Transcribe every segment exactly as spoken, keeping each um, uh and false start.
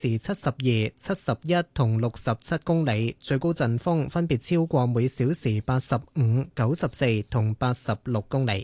時七十二、七十一同六十七公里，最高陣風分別超過每小時八十五、九十四同八十六公里。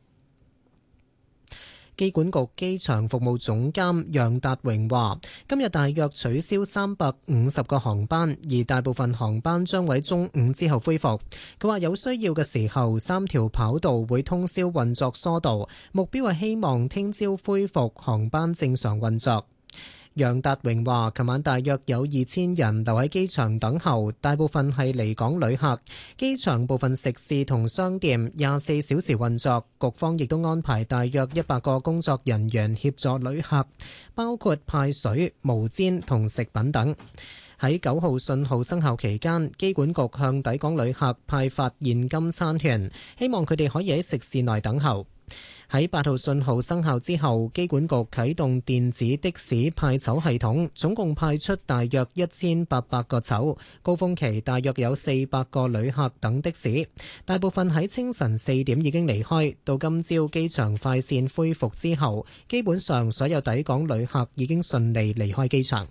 機管局機場服務總監楊達榮話，今日大約取消三百五十個航班，而大部分航班將喺中午之後恢復。佢話有需要嘅時候，三條跑道會通宵運作疏導，目標係希望聽朝恢復航班正常運作。楊達榮話，琴晚大約有二千人留喺機場等候，大部分係離港旅客。機場部分食肆同商店廿四小時運作，局方亦都安排大約一百個工作人員協助旅客，包括派水、毛氈同食品等。喺九號信號生效期間，機管局向抵港旅客派發現金餐券，希望佢哋可以喺食肆內等候。喺八號信號生效之後，機管局啟動電子的士派籌系統，總共派出大約一千八百個籌，高峰期大約有四百個旅客等的士，大部分喺清晨四點已經離開。到今朝機場快線恢復之後，基本上所有抵港旅客已經順利離開機場。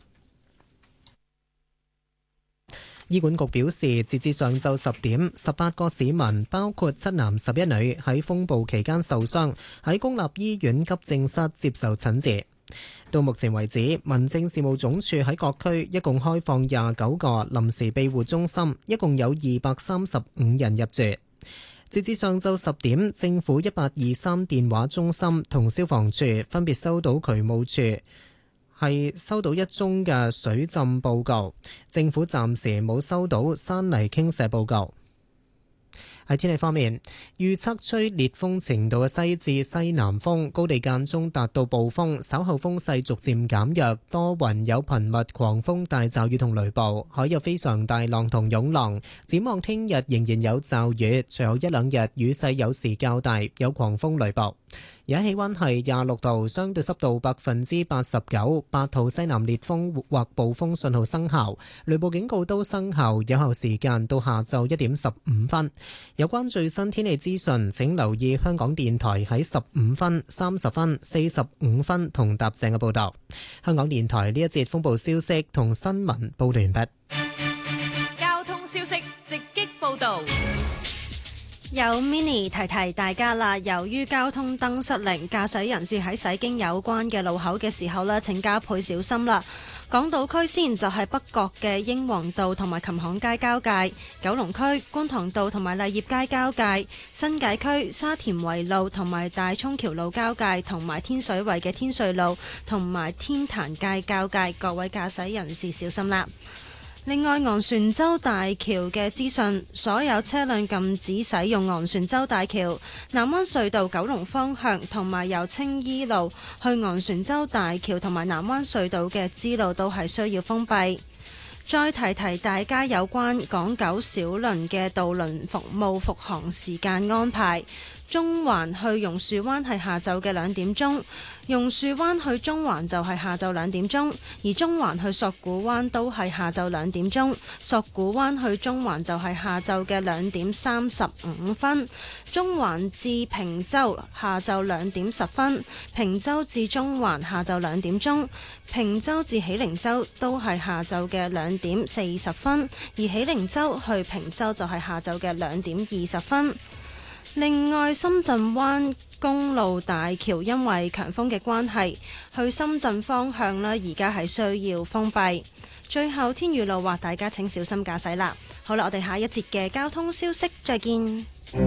醫管局表示，截至上晝十點，十八個市民，包括七男十一女，喺風暴期間受傷，喺公立醫院急症室接受診治。到目前為止，民政事務總署喺各區一共開放廿九個臨時庇護中心，一共有二百三十五人入住。截至上晝十點，政府一八二三電話中心同消防處分別收到渠務處係收到一宗嘅水浸報告，政府暫時冇收到山泥傾瀉報告。喺天氣方面，預測吹烈風程度嘅西至西南風，高地間中達到暴風，稍後風勢逐漸減弱，多雲有頻密狂風大驟雨同雷暴，海有非常大浪同湧浪。展望聽日仍然有驟雨，隨後一兩日雨勢有時較大，有狂風雷暴。而家氣溫係廿六度，相對濕度百分之八十九，八號西南烈風或暴風信號生效，雷暴警告都生效，有效時間到下晝一點十五分。有關最新天氣資訊，請留意香港電台喺十五分、三十分、四十五分同踏正嘅報道。香港電台呢一節風暴消息同新聞報道完畢。 交通消息直擊報道。 有 mini 提提大家啦，由於交通燈失靈，駕駛人士喺駛經有關嘅路口嘅時候呢，請加倍小心啦。港島區先就係北角嘅英皇道同埋琴行街交界，九龍區觀塘道同埋勵業街交界，新界區沙田圍路同埋大涌橋路交界，同埋天水圍嘅天瑞路同埋天壇街交界，各位駕駛人士小心啦。另外，昂船洲大橋嘅資訊，所有車輛禁止使用昂船洲大橋。南灣隧道九龍方向同埋由青衣路去昂船洲大橋同埋南灣隧道嘅支路都係需要封閉。再提提大家有關港九小輪嘅渡輪服務復航時間安排。中環去榕樹灣係下晝嘅兩點鐘，榕樹灣去中環就係下晝兩點鐘，而中環去索罟灣都係下晝兩點鐘，索罟灣去中環就係下晝嘅兩點三十五分，中環至坪洲下晝兩點十分，坪洲至中環下晝兩點鐘，坪洲至喜靈洲都係下晝嘅兩點四十分，而喜靈洲去坪洲就係下晝嘅兩點二十分。另外，深圳灣公路大橋因為強風嘅關係，去深圳方向呢而家係需要封閉。最後，天雨路滑，大家請小心駕駛啦。好啦，我哋下一節嘅交通消息再見。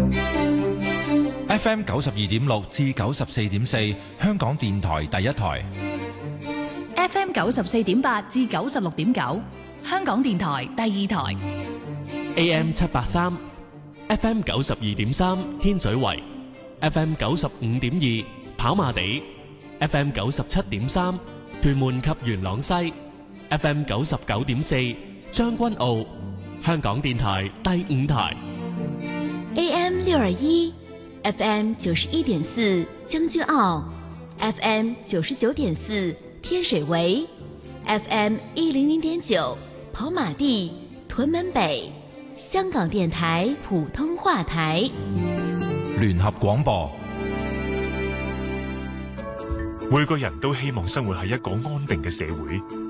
F M 九十二點六至九十四點四，香港電台第一台。 F M 九十四點八至九十六點九，香港電台第二台。 A M 七八三。F M 九十二點三天水圍， F M 九十五點二跑馬地， F M 九十七點三屯門及元朗西， F M 九十九點四將軍澳，香港電台第五台。 A M 六二一 F M 九十一點四將軍澳， F M 九十九點四天水圍， F M 一零零點九跑馬地屯門北，香港電台普通話台。 聯合廣播。 每個人都希望生活喺一個安定嘅社會，